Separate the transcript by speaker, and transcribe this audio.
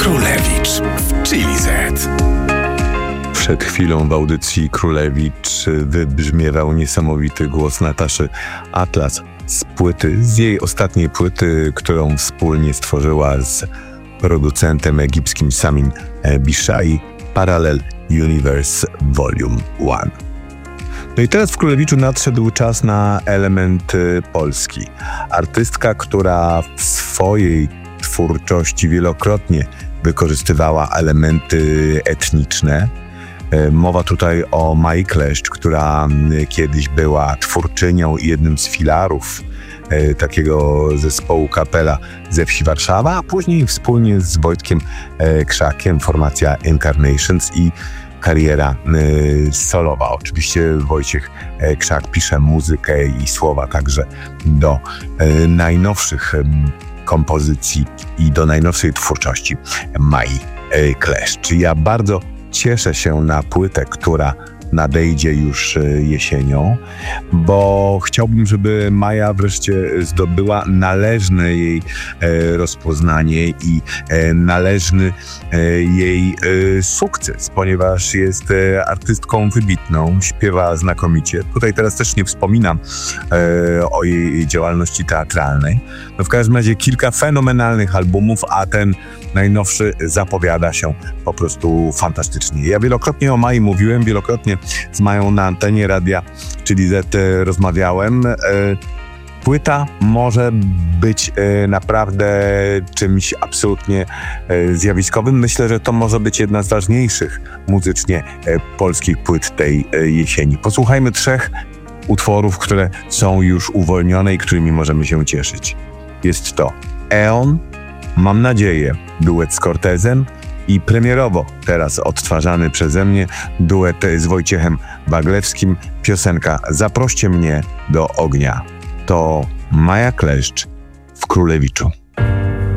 Speaker 1: Królewicz w Chili Z.
Speaker 2: Przed chwilą w audycji Królewicz wybrzmiewał niesamowity głos Nataszy Atlas z jej ostatniej płyty, którą wspólnie stworzyła z producentem egipskim Samim Bishai, Parallel Universe Volume 1. No i teraz w Królewiczu nadszedł czas na element polski. Artystka, która w swojej twórczości wielokrotnie wykorzystywała elementy etniczne. Mowa tutaj o Mai Kleszcz, która kiedyś była twórczynią i jednym z filarów takiego zespołu Kapela ze wsi Warszawa, a później wspólnie z Wojtkiem Krzakiem formacja Incarnations i kariera solowa. Oczywiście Wojciech Krzak pisze muzykę i słowa także do najnowszych kompozycji i do najnowszej twórczości Mai Kleszcz. Ja bardzo cieszę się na płytę, która nadejdzie już jesienią, bo chciałbym, żeby Maja wreszcie zdobyła należne jej rozpoznanie i należny jej sukces, ponieważ jest artystką wybitną, śpiewa znakomicie. Tutaj teraz też nie wspominam o jej działalności teatralnej. No w każdym razie kilka fenomenalnych albumów, a ten najnowszy zapowiada się po prostu fantastycznie. Ja wielokrotnie o Mai mówiłem, wielokrotnie z Mają na antenie radia Chili Z rozmawiałem. Płyta może być naprawdę czymś absolutnie zjawiskowym. Myślę, że to może być jedna z ważniejszych muzycznie polskich płyt tej jesieni. Posłuchajmy 3 utworów, które są już uwolnione i którymi możemy się cieszyć. Jest to Eon, Mam nadzieję, duet z Cortezem i premierowo teraz odtwarzany przeze mnie duet z Wojciechem Waglewskim, piosenka Zaproście mnie do ognia. To Maja Kleszcz w Królewiczu.